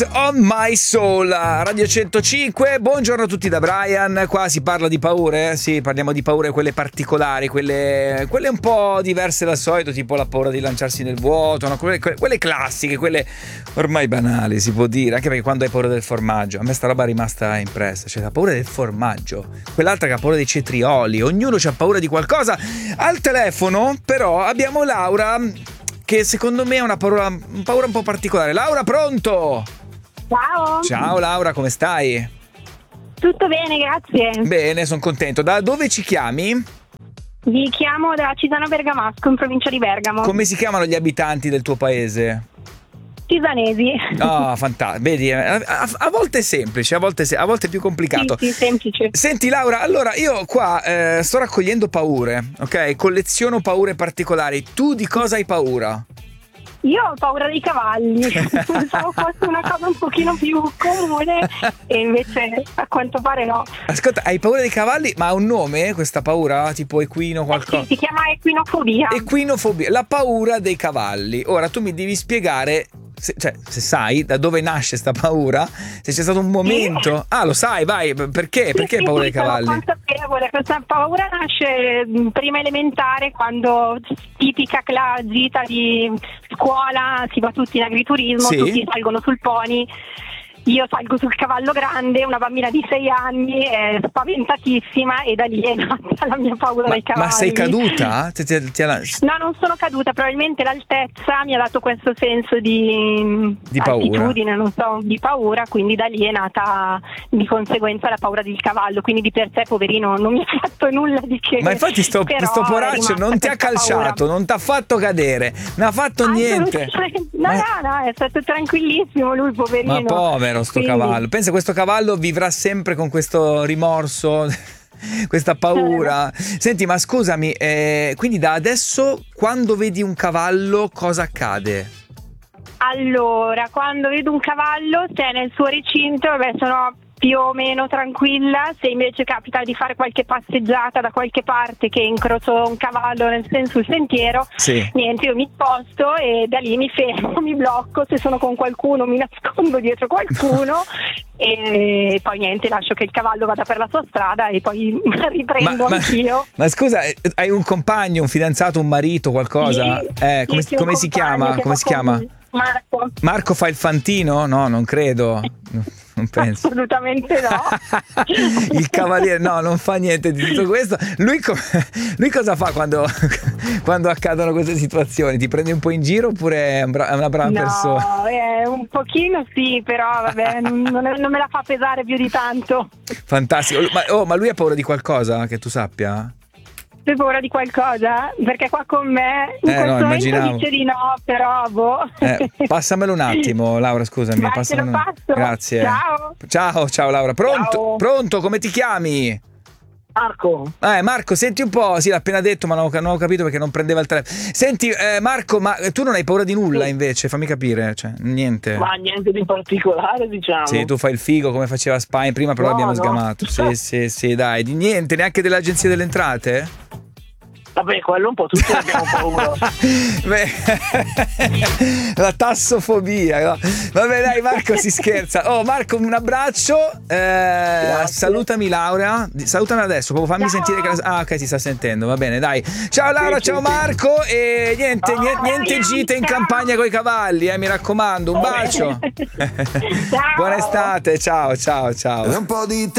On My Soul, Radio 105. Buongiorno a tutti da Brian. Qua si parla di paure? Sì, parliamo di paure quelle particolari, quelle un po' diverse dal solito, tipo la paura di lanciarsi nel vuoto, no? Quelle classiche, quelle ormai banali, si può dire, anche perché quando hai paura del formaggio, a me sta roba è rimasta impressa, cioè la paura del formaggio, quell'altra che ha paura dei cetrioli, ognuno ha paura di qualcosa. Al telefono però abbiamo Laura, che secondo me è una paura un po' particolare. Laura, pronto? Ciao. Ciao Laura, come stai? Tutto bene, grazie. Bene, sono contento. Da dove ci chiami? Vi chiamo da Cisano Bergamasco, in provincia di Bergamo. Come si chiamano gli abitanti del tuo paese? Tisanesi. Ah, fantastico. Vedi, a volte è semplice, a volte è più complicato. Sì, semplice. Senti Laura, allora io qua sto raccogliendo paure, ok? Colleziono paure particolari. Tu di cosa hai paura? Io ho paura dei cavalli. Pensavo fosse una cosa un pochino più comune e invece a quanto pare no. Ascolta, hai paura dei cavalli? Ma ha un nome questa paura? Tipo equino qualcosa? Sì, si chiama equinofobia. Equinofobia, la paura dei cavalli. Ora tu mi devi spiegare se sai da dove nasce sta paura, se c'è stato un momento. Sì. Ah, lo sai, vai, perché? Perché hai paura dei cavalli? Sono consapevole, questa paura nasce prima elementare, quando tipica gita di scuola, si va tutti in agriturismo, sì. Tutti salgono sul pony. Io salgo sul cavallo grande, una bambina di 6 anni, è spaventatissima e da lì è nata la mia paura dei cavalli. Ma sei caduta? No, non sono caduta, probabilmente l'altezza mi ha dato questo senso di altitudine, non so, di paura, quindi da lì è nata di conseguenza la paura del cavallo, quindi di per sé poverino non mi ha fatto nulla di che. Ma infatti sto poraccio non ti ha calciato, non ti ha fatto cadere, non ha fatto niente. No, è stato tranquillissimo lui, poverino. Ma povero sto cavallo. Pensa, questo cavallo vivrà sempre con questo rimorso, questa paura. Senti, ma scusami, quindi da adesso quando vedi un cavallo cosa accade? Allora, quando vedo un cavallo, se è nel suo recinto, sono più o meno tranquilla. Se invece capita di fare qualche passeggiata da qualche parte che incrocio un cavallo sul sentiero, sì. Niente, io mi sposto e da lì mi fermo, mi blocco, se sono con qualcuno mi nascondo dietro qualcuno e poi niente, lascio che il cavallo vada per la sua strada e poi riprendo anch'io. Ma scusa, hai un compagno, un fidanzato, un marito, qualcosa? Sì, come si chiama? Come si chiama? Marco fa il fantino? No, non credo. Non penso. Assolutamente no. Il cavaliere non fa niente di tutto questo. Lui cosa fa quando accadono queste situazioni? Ti prende un po' in giro oppure è una brava persona? No, un pochino sì, però vabbè, non me la fa pesare più di tanto. Fantastico. Ma lui ha paura di qualcosa che tu sappia? Hai paura di qualcosa? Perché qua con me in questo momento dice di no, però passamelo un attimo, Laura, scusami. Vai, te lo passo. Grazie. Ciao Laura. Pronto, come ti chiami? Marco. Marco, senti un po', sì, l'ha appena detto, ma non ho capito perché non prendeva il telefono. Senti, Marco, ma tu non hai paura di nulla invece? Fammi capire, cioè, niente. Ma niente di particolare, diciamo. Sì, tu fai il figo come faceva Spine prima, però l'abbiamo sgamato. Sì, dai, di niente, neanche dell'Agenzia delle Entrate? Vabbè, quello un po' tutti abbiamo paura. La tassofobia, no? Vabbè, dai, Marco, si scherza. Oh, Marco, un abbraccio. Salutami Laura. Salutami adesso, proprio fammi sentire che ok, si sta sentendo, va bene, dai. Ciao Laura, ciao Marco. E niente gite in campagna coi cavalli, mi raccomando, un bacio. Buona estate, ciao. Un po' di